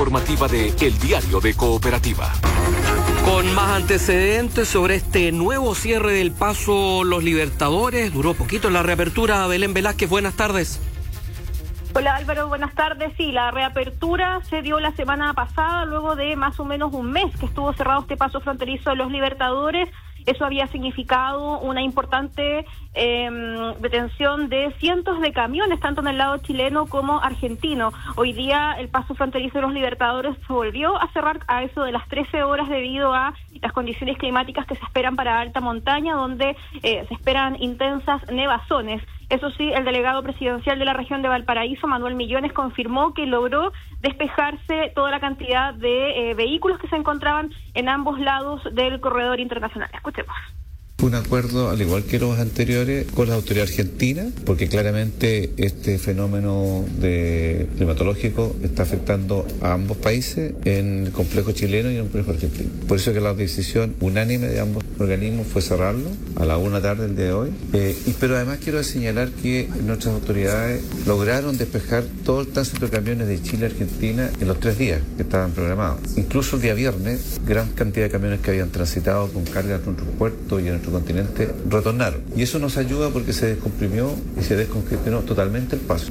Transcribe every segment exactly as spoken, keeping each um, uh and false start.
informativa de El Diario de Cooperativa. Con más antecedentes sobre este nuevo cierre del Paso Los Libertadores, duró poquito la reapertura. Belén Velázquez, buenas tardes. Hola Álvaro, buenas tardes. Sí, la reapertura se dio la semana pasada, luego de más o menos un mes que estuvo cerrado este paso fronterizo de Los Libertadores. Eso había significado una importante eh, detención de cientos de camiones, tanto en el lado chileno como argentino. Hoy día el paso fronterizo de Los Libertadores se volvió a cerrar a eso de las trece horas debido a las condiciones climáticas que se esperan para alta montaña, donde eh, se esperan intensas nevazones. Eso sí, el delegado presidencial de la región de Valparaíso, Manuel Millones, confirmó que logró despejarse toda la cantidad de eh, vehículos que se encontraban en ambos lados del corredor internacional. Escuchemos. Un acuerdo, al igual que los anteriores, con la autoridad argentina, porque claramente este fenómeno de climatológico está afectando a ambos países, en el complejo chileno y en el complejo argentino. Por eso que la decisión unánime de ambos organismos fue cerrarlo a la una tarde del día de hoy. Eh, y, pero además quiero señalar que nuestras autoridades lograron despejar todo el tránsito de camiones de Chile a Argentina en los tres días que estaban programados. Incluso el día viernes, gran cantidad de camiones que habían transitado con carga en nuestros puertos y en nuestro continente retornaron. Y eso nos ayuda porque se descomprimió y se descongestionó totalmente el paso.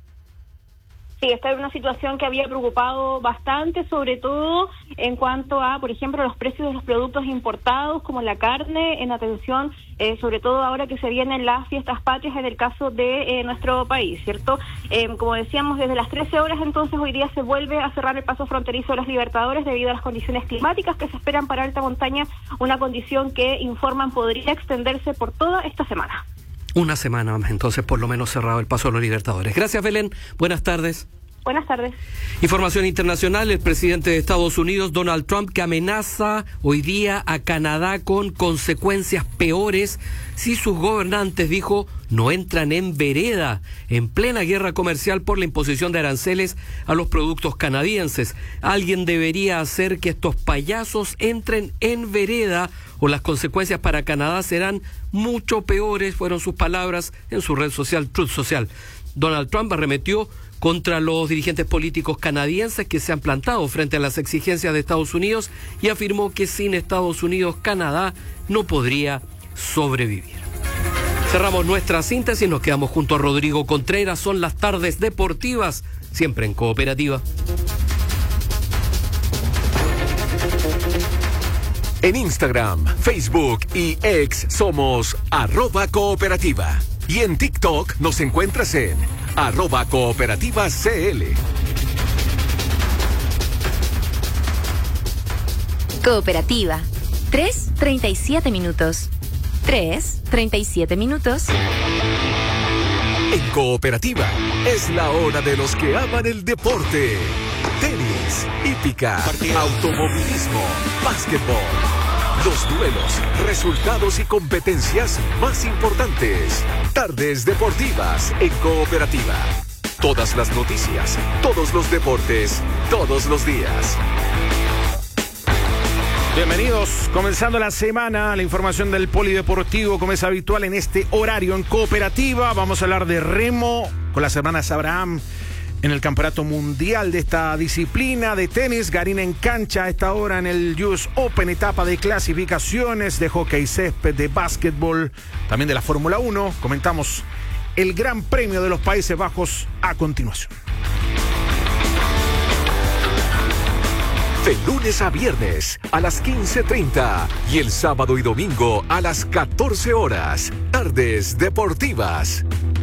Sí, esta es una situación que había preocupado bastante, sobre todo en cuanto a, por ejemplo, los precios de los productos importados, como la carne, en atención, eh, sobre todo ahora que se vienen las fiestas patrias en el caso de eh, nuestro país, ¿cierto? Eh, como decíamos, desde las trece horas, entonces, hoy día se vuelve a cerrar el paso fronterizo de Los Libertadores debido a las condiciones climáticas que se esperan para alta montaña, una condición que informan podría extenderse por toda esta semana. Una semana, entonces, por lo menos cerrado el Paso a Los Libertadores. Gracias, Belén. Buenas tardes. Buenas tardes. Información internacional, el presidente de Estados Unidos, Donald Trump, que amenaza hoy día a Canadá con consecuencias peores si sus gobernantes, dijo, no entran en vereda en plena guerra comercial por la imposición de aranceles a los productos canadienses. Alguien debería hacer que estos payasos entren en vereda o las consecuencias para Canadá serán mucho peores, fueron sus palabras en su red social Truth Social. Donald Trump arremetió contra los dirigentes políticos canadienses que se han plantado frente a las exigencias de Estados Unidos y afirmó que sin Estados Unidos, Canadá no podría sobrevivir. Cerramos nuestra síntesis, nos quedamos junto a Rodrigo Contreras, son las tardes deportivas, siempre en Cooperativa. En Instagram, Facebook y X somos arroba cooperativa. Y en TikTok nos encuentras en arroba cooperativa C L. Cooperativa. tres, treinta y siete minutos. tres, treinta y siete minutos. En Cooperativa es la hora de los que aman el deporte. Tenis, hípica, automovilismo, básquetbol. Los duelos, resultados y competencias más importantes. Tardes deportivas en Cooperativa. Todas las noticias, todos los deportes, todos los días. Bienvenidos, comenzando la semana, la información del polideportivo como es habitual en este horario en Cooperativa. Vamos a hablar de remo con las hermanas Abraham en el campeonato mundial de esta disciplina, de tenis, Garín en cancha a esta hora en el U S Open, etapa de clasificaciones, de hockey césped, de básquetbol, también de la Fórmula uno. Comentamos el Gran Premio de los Países Bajos a continuación. De lunes a viernes a las quince treinta y el sábado y domingo a las catorce horas. Tardes deportivas.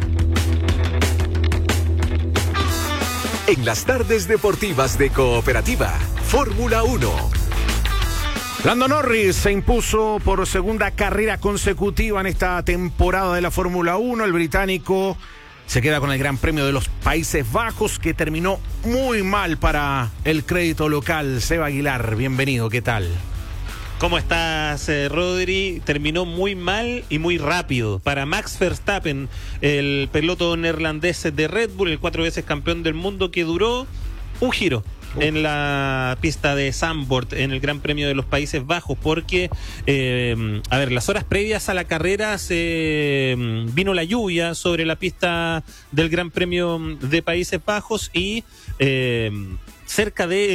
En las tardes deportivas de Cooperativa, Fórmula uno. Lando Norris se impuso por segunda carrera consecutiva en esta temporada de la Fórmula uno. El británico se queda con el Gran Premio de los Países Bajos, que terminó muy mal para el crédito local. Seba Aguilar, bienvenido, ¿qué tal? ¿Cómo estás, eh, Rodri? Terminó muy mal y muy rápido para Max Verstappen, el piloto neerlandés de Red Bull, el cuatro veces campeón del mundo, que duró un giro en la pista de Zandvoort en el Gran Premio de los Países Bajos, porque eh, a ver, las horas previas a la carrera se vino la lluvia sobre la pista del Gran Premio de Países Bajos y eh, cerca de